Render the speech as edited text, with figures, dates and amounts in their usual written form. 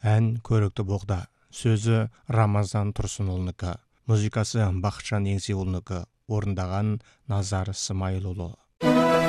Ән Көрікті Боғда. Сөзі Рамазан Тұрсынұлынікі. Музыкасы Бақытжан Еңсеұлынікі. Орындаған Назар Смайылұлы.